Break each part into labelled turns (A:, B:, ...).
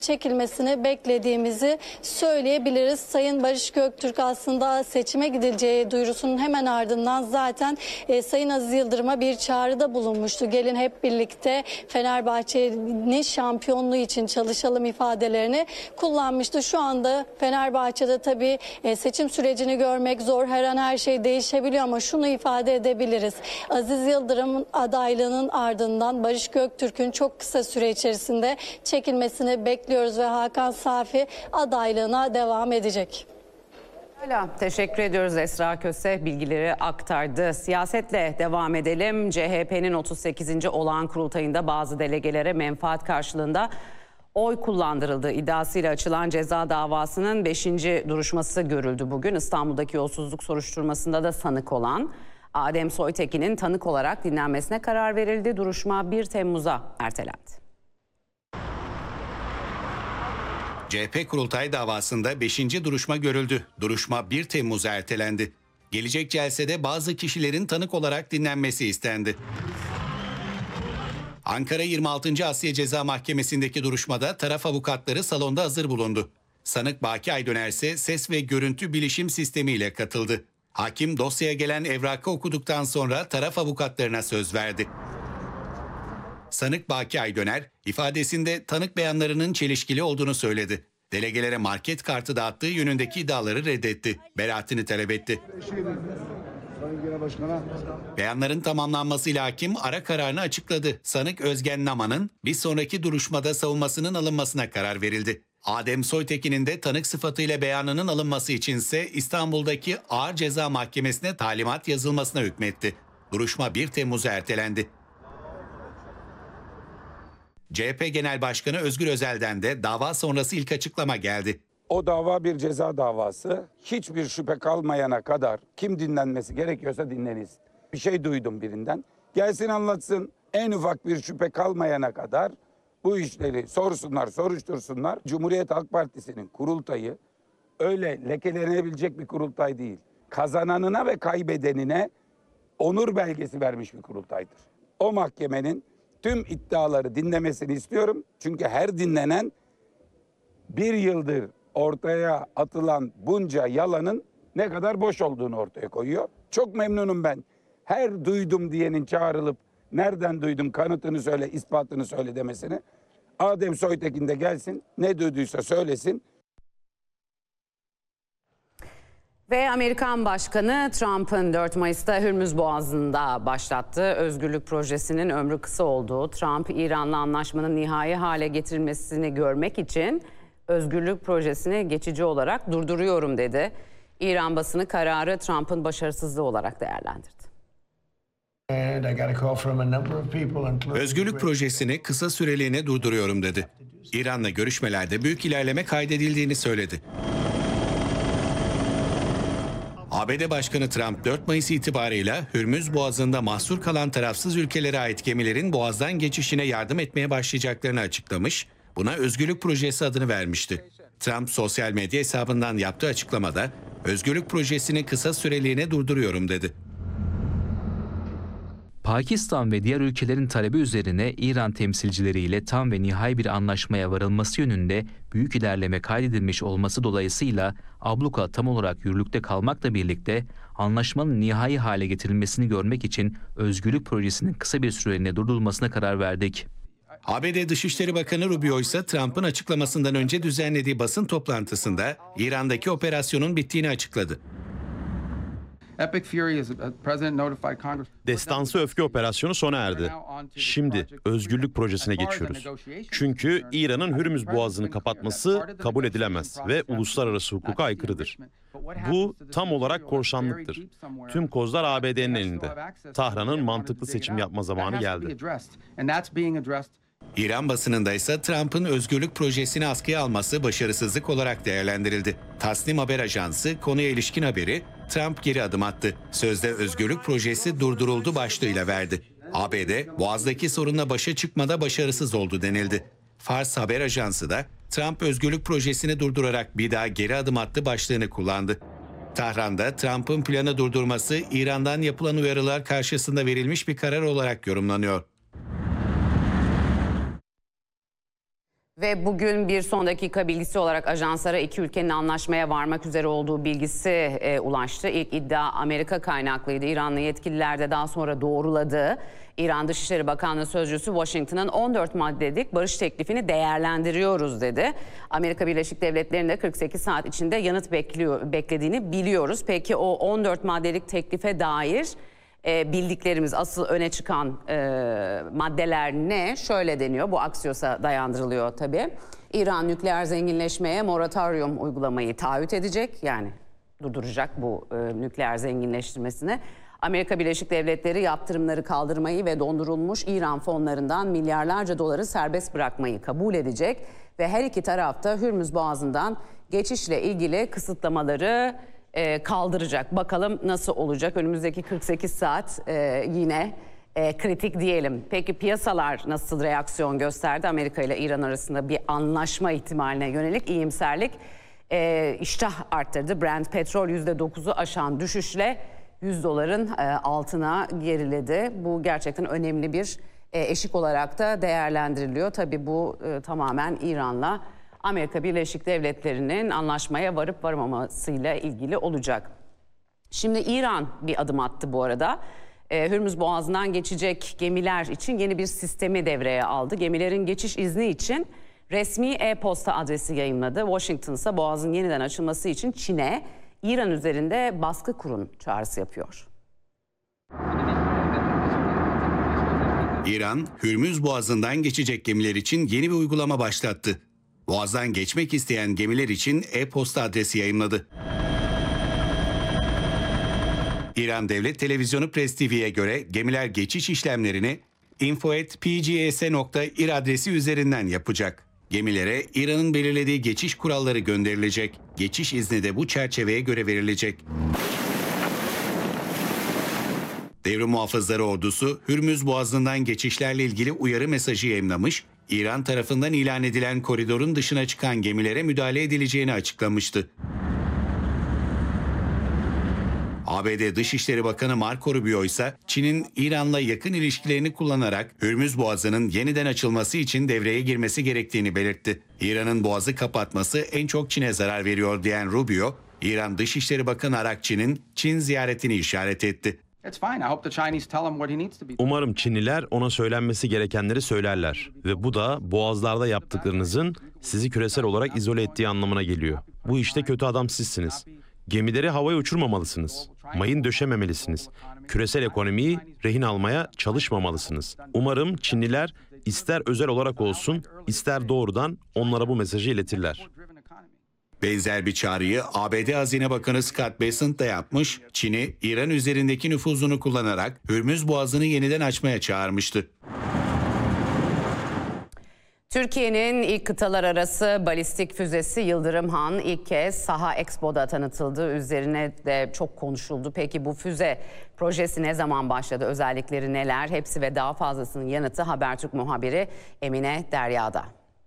A: çekilmesini beklediğimizi söyleyebiliriz. Sayın Barış Göktürk aslında seçime gidileceği duyurusunun hemen ardından zaten Sayın Aziz Yıldırım'a bir çağrıda bulunmuştu. Gelin hep birlikte Fenerbahçe'nin şampiyonluğu için çalışalım ifadelerini kullanmıştı. Şu anda Fenerbahçe'de tabii seçim sürecini görmek zor. Her an her şey değişebiliyor ama şunu ifade edebiliriz. Aziz Yıldırım'ın adaylığının ardından Barış Göktürk'ün çok kısa süre içerisinde çekilmesini bekliyoruz ve Hakan Safi adaylığına devam edecek.
B: Teşekkür ediyoruz. Esra Köse bilgileri aktardı. Siyasetle devam edelim. CHP'nin 38. olağan kurultayında bazı delegelere menfaat karşılığında oy kullandırıldığı iddiasıyla açılan ceza davasının 5. duruşması görüldü bugün. İstanbul'daki yolsuzluk soruşturmasında da sanık olan Adem Soytekin'in tanık olarak dinlenmesine karar verildi. Duruşma 1 Temmuz'a ertelendi.
C: CHP kurultay davasında 5. duruşma görüldü. Duruşma 1 Temmuz'a ertelendi. Gelecek celsede bazı kişilerin tanık olarak dinlenmesi istendi. Ankara 26. Asya Ceza Mahkemesi'ndeki duruşmada taraf avukatları salonda hazır bulundu. Sanık Baki Aydöner ise ses ve görüntü bilişim sistemiyle katıldı. Hakim dosyaya gelen evrakı okuduktan sonra taraf avukatlarına söz verdi. Sanık Baki Aydöner ifadesinde tanık beyanlarının çelişkili olduğunu söyledi. Delegelere market kartı dağıttığı yönündeki iddiaları reddetti. Beraatini talep etti. Beyanların tamamlanmasıyla hakim ara kararını açıkladı. Sanık Özgen Naman'ın bir sonraki duruşmada savunmasının alınmasına karar verildi. Adem Soytekin'in de tanık sıfatıyla beyanının alınması içinse İstanbul'daki Ağır Ceza Mahkemesi'ne talimat yazılmasına hükmetti. Duruşma 1 Temmuz'a ertelendi. CHP Genel Başkanı Özgür Özel'den de dava sonrası ilk açıklama geldi.
D: O dava bir ceza davası. Hiçbir şüphe kalmayana kadar kim dinlenmesi gerekiyorsa dinlenilsin. Bir şey duydum birinden. Gelsin anlatsın. En ufak bir şüphe kalmayana kadar bu işleri sorsunlar, soruştursunlar. Cumhuriyet Halk Partisi'nin kurultayı öyle lekelenebilecek bir kurultay değil. Kazananına ve kaybedenine onur belgesi vermiş bir kurultaydır. O mahkemenin tüm iddiaları dinlemesini istiyorum. Çünkü her dinlenen bir yıldır ortaya atılan bunca yalanın ne kadar boş olduğunu ortaya koyuyor. Çok memnunum ben. Her duydum diyenin çağrılıp nereden duydum kanıtını söyle, ispatını söyle demesini. Adem Soytekin de gelsin, ne duyduysa söylesin.
B: Ve Amerikan Başkanı Trump'ın 4 Mayıs'ta Hürmüz Boğazı'nda başlattığı özgürlük projesinin ömrü kısa olduğu, Trump İran'la anlaşmanın nihai hale getirilmesini görmek için özgürlük projesini geçici olarak durduruyorum dedi. İran basını kararı Trump'ın başarısızlığı olarak değerlendirdi.
C: Özgürlük projesini kısa süreliğine durduruyorum dedi. İran'la görüşmelerde büyük ilerleme kaydedildiğini söyledi. ABD Başkanı Trump 4 Mayıs itibarıyla Hürmüz Boğazı'nda mahsur kalan tarafsız ülkelere ait gemilerin boğazdan geçişine yardım etmeye başlayacaklarını açıklamış, buna Özgürlük Projesi adını vermişti. Trump sosyal medya hesabından yaptığı açıklamada Özgürlük Projesi'ni kısa süreliğine durduruyorum dedi.
E: Pakistan ve diğer ülkelerin talebi üzerine İran temsilcileriyle tam ve nihai bir anlaşmaya varılması yönünde büyük ilerleme kaydedilmiş olması dolayısıyla abluka tam olarak yürürlükte kalmakla birlikte anlaşmanın nihai hale getirilmesini görmek için özgürlük projesinin kısa bir süreliğine durdurulmasına karar verdik.
C: ABD Dışişleri Bakanı Rubio ise Trump'ın açıklamasından önce düzenlediği basın toplantısında İran'daki operasyonun bittiğini açıkladı.
F: Destansı öfke operasyonu sona erdi. Şimdi özgürlük projesine geçiyoruz. Çünkü İran'ın Hürmüz Boğazı'nı kapatması kabul edilemez ve uluslararası hukuka aykırıdır. Bu tam olarak korsanlıktır. Tüm kozlar ABD'nin elinde. Tahran'ın mantıklı seçim yapma zamanı geldi.
C: İran basınında ise Trump'ın özgürlük projesini askıya alması başarısızlık olarak değerlendirildi. Tasnim Haber Ajansı konuya ilişkin haberi Trump geri adım attı. Sözde özgürlük projesi durduruldu başlığıyla verdi. ABD, Boğaz'daki sorunla başa çıkmada başarısız oldu denildi. Fars Haber Ajansı da Trump özgürlük projesini durdurarak bir daha geri adım attı başlığını kullandı. Tahran'da Trump'ın planı durdurması İran'dan yapılan uyarılar karşısında verilmiş bir karar olarak yorumlanıyor.
B: Ve bugün bir son dakika bilgisi olarak ajanslara iki ülkenin anlaşmaya varmak üzere olduğu bilgisi ulaştı. İlk iddia Amerika kaynaklıydı. İranlı yetkililer de daha sonra doğruladı. İran Dışişleri Bakanlığı Sözcüsü Washington'ın 14 maddelik barış teklifini değerlendiriyoruz dedi. Amerika Birleşik Devletleri'nin de 48 saat içinde yanıt beklediğini biliyoruz. Peki o 14 maddelik teklife dair bildiklerimiz, asıl öne çıkan maddeler ne? Şöyle deniyor, bu Axios'a dayandırılıyor tabii. İran nükleer zenginleşmeye moratoryum uygulamayı taahhüt edecek, yani durduracak bu nükleer zenginleştirmesini. Amerika Birleşik Devletleri yaptırımları kaldırmayı ve dondurulmuş İran fonlarından milyarlarca doları serbest bırakmayı kabul edecek ve her iki tarafta Hürmüz Boğazı'ndan geçişle ilgili kısıtlamaları kaldıracak. Bakalım nasıl olacak? Önümüzdeki 48 saat yine kritik diyelim. Peki piyasalar nasıl reaksiyon gösterdi? Amerika ile İran arasında bir anlaşma ihtimaline yönelik iyimserlik iştah arttırdı. Brent petrol %9'u aşan düşüşle $100'ın altına geriledi. Bu gerçekten önemli bir eşik olarak da değerlendiriliyor. Tabii bu tamamen İran'la Amerika Birleşik Devletleri'nin anlaşmaya varıp varmamasıyla ilgili olacak. Şimdi İran bir adım attı bu arada. Hürmüz Boğazı'ndan geçecek gemiler için yeni bir sistemi devreye aldı. Gemilerin geçiş izni için resmi e-posta adresi yayımladı. Washington ise Boğaz'ın yeniden açılması için Çin'e İran üzerinde baskı kurun çağrısı yapıyor.
C: İran, Hürmüz Boğazı'ndan geçecek gemiler için yeni bir uygulama başlattı. Boğaz'dan geçmek isteyen gemiler için e-posta adresi yayımladı. İran Devlet Televizyonu Press TV'ye göre gemiler geçiş işlemlerini info@pgs.ir adresi üzerinden yapacak. Gemilere İran'ın belirlediği geçiş kuralları gönderilecek. Geçiş izni de bu çerçeveye göre verilecek. Devrim Muhafızları Ordusu, Hürmüz Boğazı'ndan geçişlerle ilgili uyarı mesajı yayımlamış, İran tarafından ilan edilen koridorun dışına çıkan gemilere müdahale edileceğini açıklamıştı. ABD Dışişleri Bakanı Marco Rubio ise Çin'in İran'la yakın ilişkilerini kullanarak Hürmüz Boğazı'nın yeniden açılması için devreye girmesi gerektiğini belirtti. İran'ın boğazı kapatması en çok Çin'e zarar veriyor diyen Rubio, İran Dışişleri Bakanı Arakçı'nın Çin ziyaretini işaret etti.
F: Umarım Çinliler ona söylenmesi gerekenleri söylerler ve bu da boğazlarda yaptıklarınızın sizi küresel olarak izole ettiği anlamına geliyor. Bu işte kötü adam sizsiniz. Gemileri havaya uçurmamalısınız. Mayın döşememelisiniz. Küresel ekonomiyi rehin almaya çalışmamalısınız. Umarım Çinliler ister özel olarak olsun, ister doğrudan onlara bu mesajı iletirler.
C: Benzer bir çağrıyı ABD Hazine Bakanı Scott Bessent da yapmış, Çin'i İran üzerindeki nüfuzunu kullanarak Hürmüz Boğazı'nı yeniden açmaya çağırmıştı.
B: Türkiye'nin ilk kıtalar arası balistik füzesi Yıldırım Han ilk kez Saha Expo'da tanıtıldı. Üzerine de çok konuşuldu. Peki bu füze projesi ne zaman başladı? Özellikleri neler? Hepsi ve daha fazlasının yanıtı Habertürk muhabiri Emine Derya'da.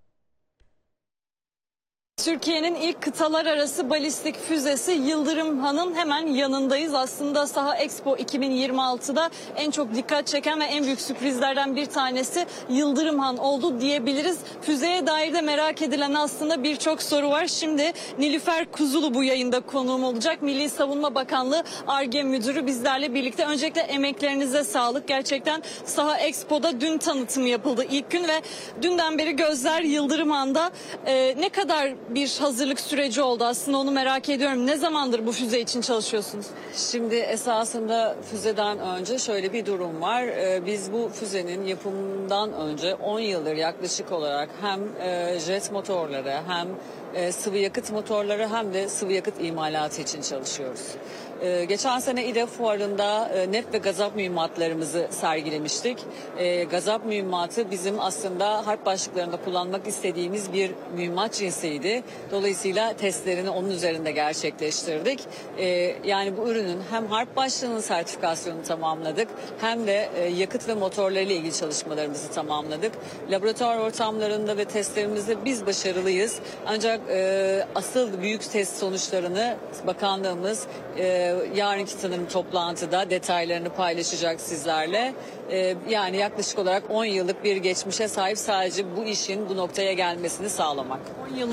G: Türkiye'nin ilk kıtalar arası balistik füzesi Yıldırım Han'ın hemen yanındayız. Aslında Saha Expo 2026'da en çok dikkat çeken ve en büyük sürprizlerden bir tanesi Yıldırım Han oldu diyebiliriz. Füzeye dair de merak edilen aslında birçok soru var. Şimdi Nilüfer Kuzulu bu yayında konuğum olacak. Milli Savunma Bakanlığı Ar-Ge Müdürü bizlerle birlikte. Öncelikle emeklerinize sağlık. Gerçekten Saha Expo'da dün tanıtım yapıldı ilk gün ve dünden beri gözler Yıldırım Han'da. Ne kadar bir hazırlık süreci oldu aslında, onu merak ediyorum. Ne zamandır bu füze için çalışıyorsunuz?
H: Şimdi esasında füzeden önce şöyle bir durum var. Biz bu füzenin yapımından önce 10 yıldır yaklaşık olarak hem jet motorları hem sıvı yakıt motorları hem de sıvı yakıt imalatı için çalışıyoruz. Geçen sene İDE Fuarı'nda net ve gazap mühimmatlarımızı sergilemiştik. Gazap mühimmatı bizim aslında harp başlıklarında kullanmak istediğimiz bir mühimmat cinsiydi. Dolayısıyla testlerini onun üzerinde gerçekleştirdik. Yani bu ürünün hem harp başlığının sertifikasyonunu tamamladık hem de yakıt ve motorlarıyla ilgili çalışmalarımızı tamamladık. Laboratuvar ortamlarında ve testlerimizde biz başarılıyız. Ancak asıl büyük test sonuçlarını bakanlığımız Yarınki sanırım toplantıda detaylarını paylaşacak sizlerle. Yani yaklaşık olarak 10 yıllık bir geçmişe sahip, sadece bu işin bu noktaya gelmesini sağlamak.
G: 10 yıllık